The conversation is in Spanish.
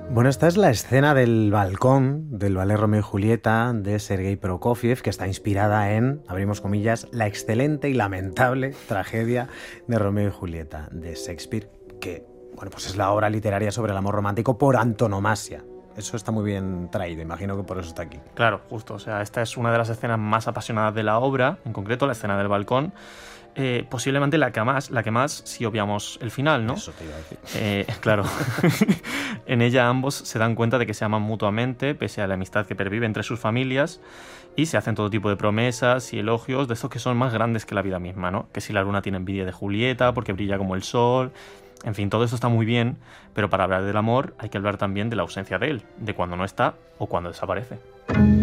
Bueno, esta es la escena del balcón del ballet Romeo y Julieta de Sergei Prokofiev, que está inspirada en, abrimos comillas, la excelente y lamentable tragedia de Romeo y Julieta de Shakespeare, que, bueno, pues es la obra literaria sobre el amor romántico por antonomasia. Eso está muy bien traído, imagino que por eso está aquí. Claro, justo, o sea, esta es una de las escenas más apasionadas de la obra, en concreto la escena del balcón, posiblemente la que más si obviamos el final, ¿no? Eso te iba a decir. Claro. En ella ambos se dan cuenta de que se aman mutuamente, pese a la amistad que pervive entre sus familias, y se hacen todo tipo de promesas y elogios de estos que son más grandes que la vida misma, ¿no? Que si la luna tiene envidia de Julieta porque brilla como el sol. En fin, todo esto está muy bien, pero para hablar del amor hay que hablar también de la ausencia de él, de cuando no está o cuando desaparece.